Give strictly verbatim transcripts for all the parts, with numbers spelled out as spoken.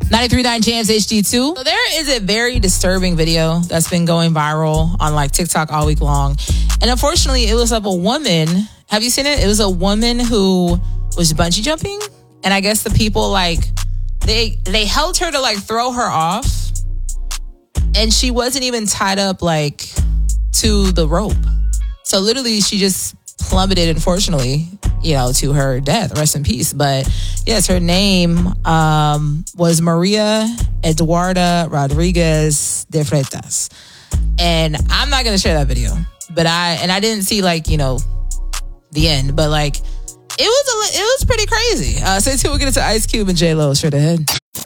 ninety-three point nine Jams H D two. So there is a very disturbing video that's been going viral on like TikTok all week long. And unfortunately, it was of a woman. Have you seen it? It was a woman who was bungee jumping. And I guess the people like, they they held her to like throw her off. And she wasn't even tied up like to the rope. So literally she just plummeted, unfortunately, you know, to her death. Rest in peace. But yes, her name um, was Maria Eduarda Rodriguez de Freitas. And I'm not going to share that video. But I, and I didn't see like, you know, the end. But like, it was, a, it was pretty crazy. Uh, so we'll get into Ice Cube and J-Lo straight ahead.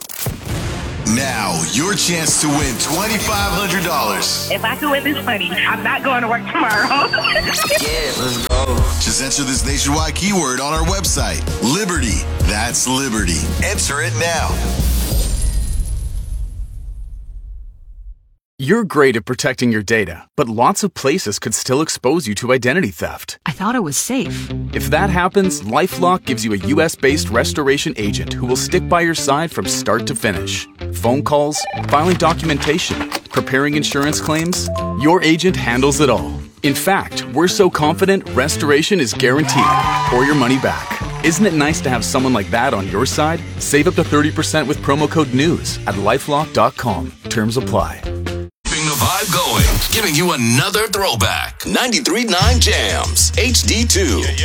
Now, your chance to win twenty-five hundred dollars. If I can win this money, I'm not going to work tomorrow. Yeah, let's go. Just enter this nationwide keyword on our website. Liberty. That's Liberty. Enter it now. You're great at protecting your data, but lots of places could still expose you to identity theft. I thought it was safe. If that happens, LifeLock gives you a U S-based restoration agent who will stick by your side from start to finish. Phone calls, filing documentation, preparing insurance claims, your agent handles it all. In fact, we're so confident restoration is guaranteed or your money back. Isn't it nice to have someone like that on your side? Save up to thirty percent with promo code NEWS at lifelock dot com. Terms apply. The vibe going, giving you another throwback. ninety-three point nine Jams H D two.